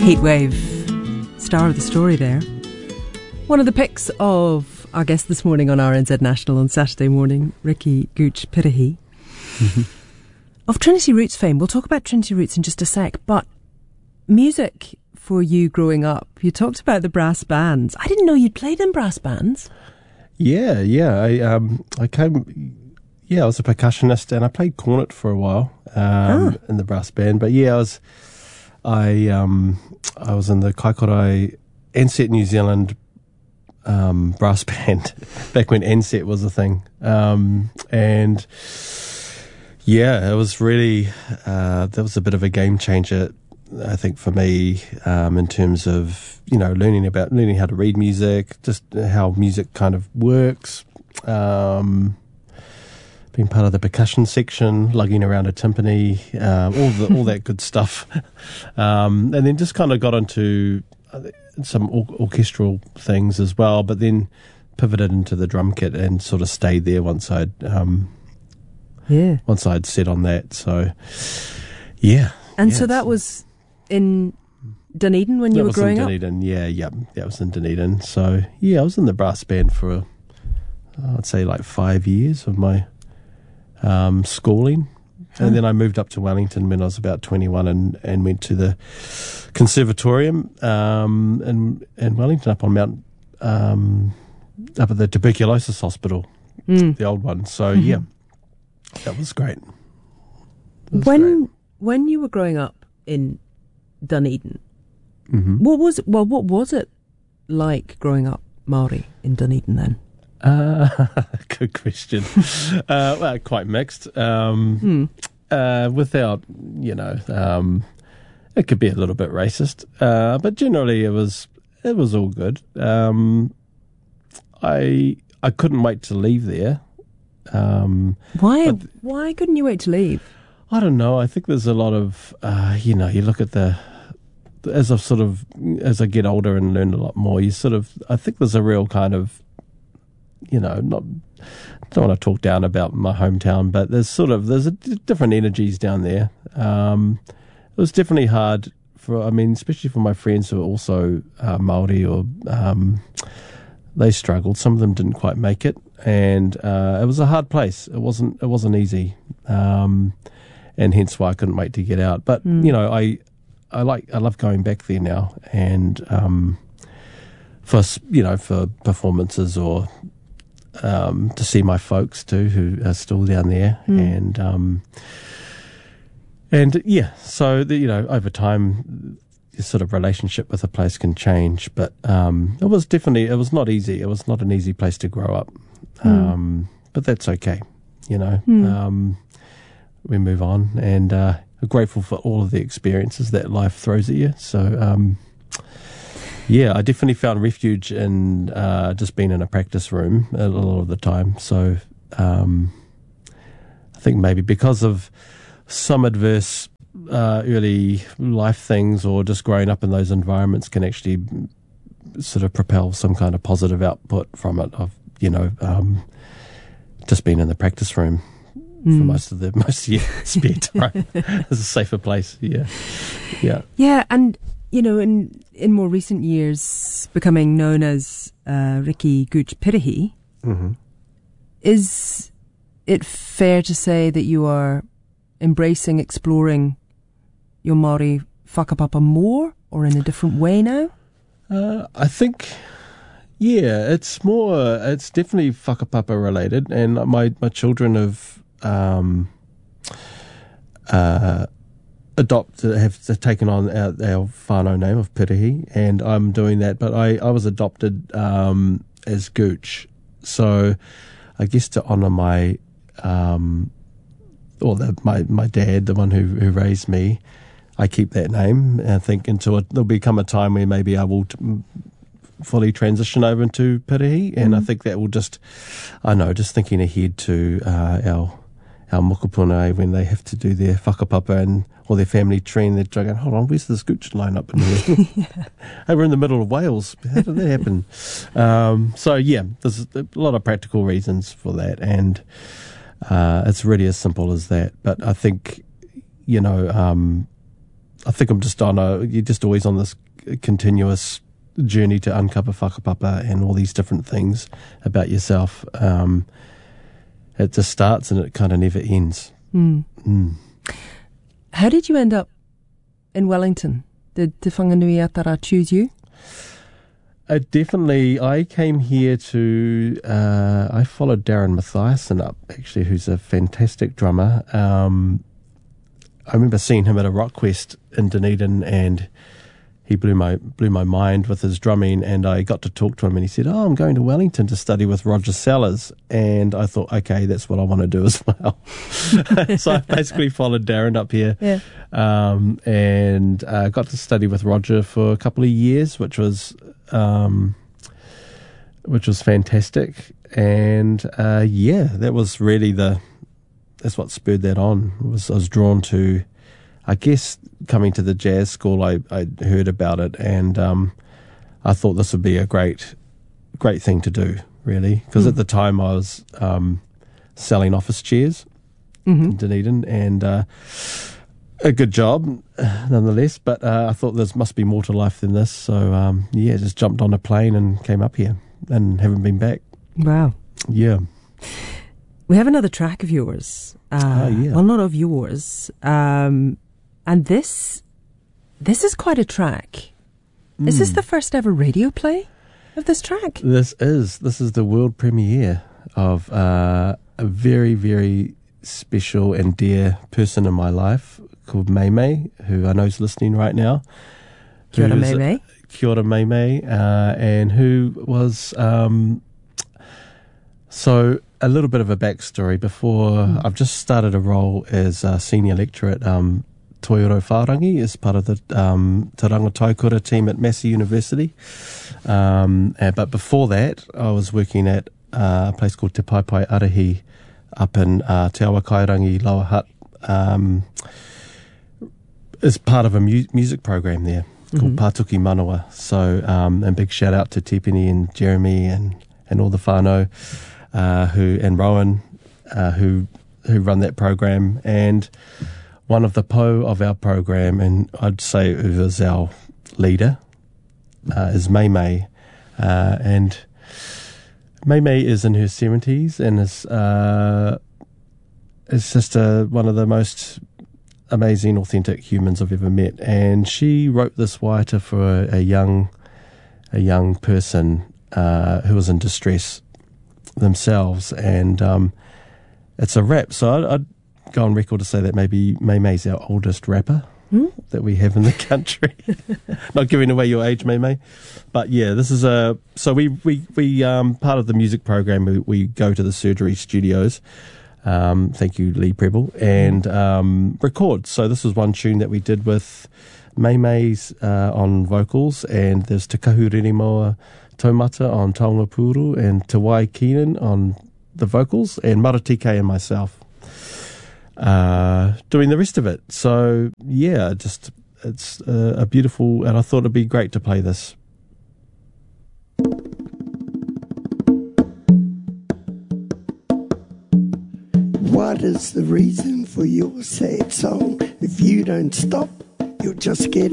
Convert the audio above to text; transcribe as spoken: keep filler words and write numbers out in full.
Heatwave, star of the story there. One of the picks of our guest this morning on R N Z National on Saturday morning, Ricky Gooch Pirihi. Mm-hmm. Of Trinity Roots fame. We'll talk about Trinity Roots in just a sec, but music for you growing up, you talked about the brass bands. I didn't know you'd played in brass bands. Yeah, yeah. I um, I came, yeah, I was a percussionist and I played cornet for a while um, ah. in the brass band. But yeah, I was, I um, I was in the Kaikorai Ansett New Zealand um, brass band back when Ansett was a thing, um, and yeah, it was really uh, that was a bit of a game changer, I think, for me, um, in terms of, you know, learning about learning how to read music, just how music kind of works, um, being part of the percussion section, lugging around a timpani, uh, all the all that good stuff, um, and then just kind of got into some or- orchestral things as well, but then pivoted into the drum kit and sort of stayed there once I'd um, yeah once I'd set on that. So yeah, and yeah, so that was in Dunedin when you were growing up? That was in Dunedin, yeah, yeah. That was in Dunedin. So, yeah, I was in the brass band for, uh, I'd say, like five years of my um, schooling. And oh. then I moved up to Wellington when I was about twenty-one and, and went to the Conservatorium um, in, in Wellington, up on Mount, um, up at the Tuberculosis Hospital, mm. the old one. So, mm-hmm. yeah, that was great. That was when great. When you were growing up in Dunedin, mm-hmm. what was it, well, what was it like growing up Māori in Dunedin then? Uh, good question. uh, well, quite mixed. Um, hmm. uh, without, you know, um, it could be a little bit racist, uh, but generally it was it was all good. Um, I I couldn't wait to leave there. Um, why? but, why couldn't you wait to leave? I don't know. I think there's a lot of, uh, you know, you look at the, as I sort of, as I get older and learn a lot more, you sort of, I think there's a real kind of, you know, not, I don't want to talk down about my hometown, but there's sort of, there's a, different energies down there. Um, it was definitely hard for, I mean, especially for my friends who are also uh, Māori or, um, they struggled. Some of them didn't quite make it. And uh, it was a hard place. It wasn't, it wasn't easy. Um, and hence why I couldn't wait to get out. But, mm. you know, I I like I love going back there now, and um, for, you know, for performances or um, to see my folks too, who are still down there. Mm. And, um, and yeah, so, the, you know, over time, your sort of relationship with a place can change. But um, it was definitely, it was not easy. It was not an easy place to grow up. Mm. Um, but that's okay, you know. Mm. Um we move on, and uh, we're grateful for all of the experiences that life throws at you. So, um, yeah, I definitely found refuge in uh, just being in a practice room a lot of the time. So, um, I think maybe because of some adverse uh, early life things or just growing up in those environments can actually sort of propel some kind of positive output from it of, you know, um, just being in the practice room. For mm. most of the most of your spare time. It's a safer place, yeah. Yeah. Yeah, and you know, in in more recent years becoming known as uh, Ricky Gooch Pirihi, mm-hmm. is it fair to say that you are embracing, exploring your Māori whakapapa more or in a different way now? Uh, I think yeah, it's more it's definitely whakapapa related, and my, my children have Um, uh, adopted, have taken on our, our whānau name of Pirihi, and I'm doing that, but I, I was adopted um, as Gooch, so I guess to honour my, um, or the, my, my dad, the one who, who raised me, I keep that name, and I think until it, there'll become a time where maybe I will t- fully transition over into Pirihi, and mm. I think that will just, I know, just thinking ahead to uh, our our mokopuna when they have to do their whakapapa and or their family tree, and they're going, hold on, where's this Gooch line up in here? yeah. Hey, we're in the middle of Wales. How did that happen? um, so, yeah, there's a lot of practical reasons for that, and uh, it's really as simple as that. But I think, you know, um, I think I'm just on a, you're just always on this continuous journey to uncover whakapapa and all these different things about yourself. Um, it just starts and it kind of never ends. Mm. Mm. How did you end up in Wellington? Did Te Whanganui Atara choose you? Uh, definitely. I came here to, uh, I followed Darren Mathiasen up, actually, who's a fantastic drummer. Um, I remember seeing him at a Rock Quest in Dunedin, and he blew my blew my mind with his drumming, and I got to talk to him, and he said, oh, I'm going to Wellington to study with Roger Sellers. And I thought, okay, that's what I want to do as well. So I basically followed Darren up here, yeah. um, and uh, got to study with Roger for a couple of years, which was um, which was fantastic. And uh, yeah, that was really the that's what spurred that on. Was I was drawn to, I guess, coming to the jazz school. I, I heard about it, and um, I thought this would be a great, great thing to do, really, because mm. at the time I was um, selling office chairs mm-hmm. in Dunedin, and uh, a good job nonetheless. But uh, I thought there must be more to life than this, so um, yeah, just jumped on a plane and came up here, and haven't been back. Wow. Yeah. We have another track of yours. Uh, oh, yeah. Well, not of yours. Um, and this this is quite a track. Mm. Is this the first ever radio play of this track? This is. This is the world premiere of uh, a very, very special and dear person in my life called May May, who I know is listening right now. Kia ora, May May. Kia ora, May May. Uh, and who was... Um, so... A little bit of a backstory. Before mm. I've just started a role as a senior lecturer at um, Toioro Whārangi as part of the um, Te Rangataukura team at Massey University. Um, and, but before that, I was working at uh, a place called Te Paipai Arahi up in uh, Te Awa Kairangi, Lower Hutt, um, as part of a mu- music program there called mm-hmm. Pātuki Manawa. So, um, and big shout out to Tipini and Jeremy and, and all the whānau. Uh, who and Rowan, uh, who who run that program, and one of the po of our program, and I'd say who is our leader, uh, is May May, uh, and May May is in her seventies and is uh, is just a, one of the most amazing, authentic humans I've ever met, and she wrote this waiata for a, a young a young person uh, who was in distress themselves, and um, it's a rap. So I'd, I'd go on record to say that maybe May May's our oldest rapper mm. that we have in the country. Not giving away your age, May May, but yeah, this is a. So we we we um, part of the music program. We, we go to the Surgery Studios. Um, thank you, Lee Preble, and um, record. So this was one tune that we did with May May's uh, on vocals, and there's Te Kahu Ririmoa Taumata on Taonga Puru, and Te Wai Keenan on the vocals, and Maratike and myself uh, doing the rest of it. So yeah, just it's uh, a beautiful, and I thought it'd be great to play this. What is the reason for your sad song? If you don't stop, you'll just get